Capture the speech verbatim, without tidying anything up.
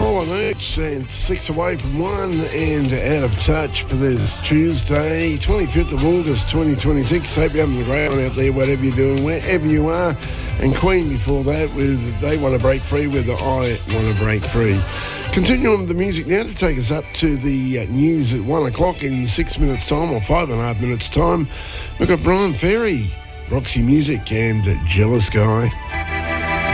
Hall and Oates and six away from one and out of touch for this Tuesday, twenty-fifth of August twenty twenty-six. Hope you're having a great one out there, whatever you're doing, wherever you are. And Queen before that with They Want to Break Free with I Want to Break Free. Continuing with the music now to take us up to the uh, news at one o'clock in six minutes time or five and a half minutes time. We've got Brian Ferry, Roxy Music and Jealous Guy.